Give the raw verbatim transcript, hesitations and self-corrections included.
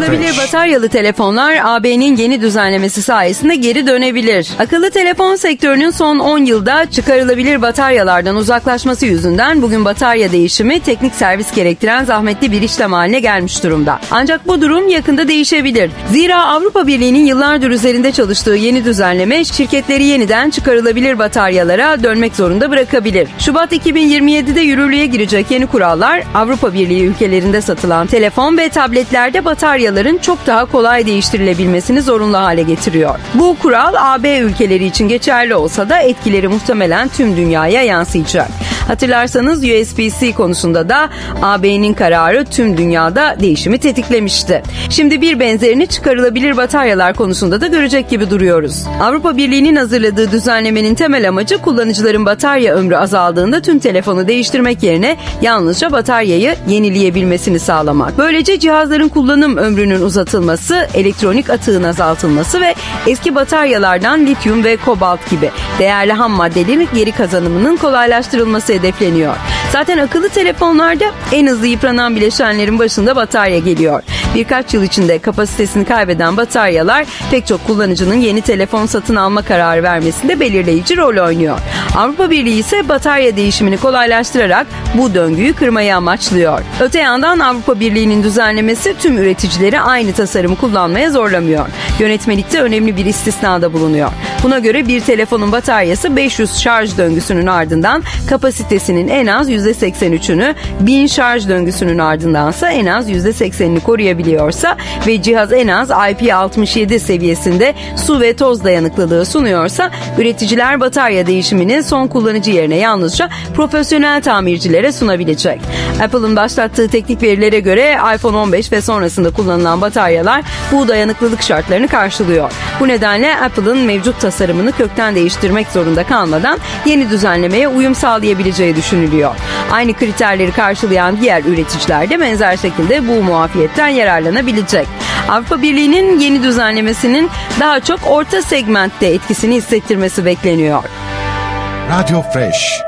Çıkarılabilir bataryalı telefonlar A B'nin yeni düzenlemesi sayesinde geri dönebilir. Akıllı telefon sektörünün son on yılda çıkarılabilir bataryalardan uzaklaşması yüzünden bugün batarya değişimi teknik servis gerektiren zahmetli bir işlem haline gelmiş durumda. Ancak bu durum yakında değişebilir. Zira Avrupa Birliği'nin yıllardır üzerinde çalıştığı yeni düzenleme şirketleri yeniden çıkarılabilir bataryalara dönmek zorunda bırakabilir. Şubat iki bin yirmi yedide yürürlüğe girecek yeni kurallar Avrupa Birliği ülkelerinde satılan telefon ve tabletlerde bataryaların çok daha kolay değiştirilebilmesini zorunlu hale getiriyor. Bu kural A B ülkeleri için geçerli olsa da etkileri muhtemelen tüm dünyaya yansıyacak. Hatırlarsanız U S B C konusunda da A B'nin kararı tüm dünyada değişimi tetiklemişti. Şimdi bir benzerini çıkarılabilir bataryalar konusunda da görecek gibi duruyoruz. Avrupa Birliği'nin hazırladığı düzenlemenin temel amacı kullanıcıların batarya ömrü azaldığında tüm telefonu değiştirmek yerine yalnızca bataryayı yenileyebilmesini sağlamak. Böylece cihazların kullanım ömrünün uzatılması, elektronik atığın azaltılması ve eski bataryalardan lityum ve kobalt gibi değerli ham maddelerin geri kazanımının kolaylaştırılması hedefleniyor. Zaten akıllı telefonlarda en hızlı yıpranan bileşenlerin başında batarya geliyor. Birkaç yıl içinde kapasitesini kaybeden bataryalar pek çok kullanıcının yeni telefon satın alma kararı vermesinde belirleyici rol oynuyor. Avrupa Birliği ise batarya değişimini kolaylaştırarak bu döngüyü kırmayı amaçlıyor. Öte yandan Avrupa Birliği'nin düzenlemesi tüm üreticileri aynı tasarımı kullanmaya zorlamıyor. Yönetmelikte önemli bir istisnada bulunuyor. Buna göre bir telefonun bataryası beş yüz şarj döngüsünün ardından kapasitesinin en az yüzde seksen üçünü, bin şarj döngüsünün ardındansa en az yüzde seksenini koruyabiliyorsa ve cihaz en az I P altmış yedi seviyesinde su ve toz dayanıklılığı sunuyorsa üreticiler batarya değişimini son kullanıcı yerine yalnızca profesyonel tamircilere sunabilecek. Apple'ın başlattığı teknik verilere göre iPhone on beş ve sonrasında kullanılan bataryalar bu dayanıklılık şartlarını karşılıyor. Bu nedenle Apple'ın mevcut tasarımını kökten değiştirmek zorunda kalmadan yeni düzenlemeye uyum sağlayabileceği düşünülüyor. Aynı kriterleri karşılayan diğer üreticiler de benzer şekilde bu muafiyetten yararlanabilecek. Avrupa Birliği'nin yeni düzenlemesinin daha çok orta segmentte etkisini hissettirmesi bekleniyor. Radyo Fresh.